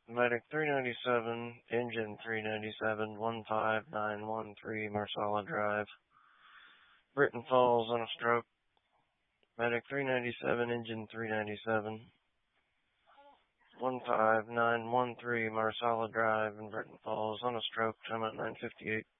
Medic 397, engine 397, 15913 Marsala Drive. Britton Falls on a stroke. Medic 397, engine 397, 15913 Marsala Drive in Britton Falls on a stroke. I'm at 958.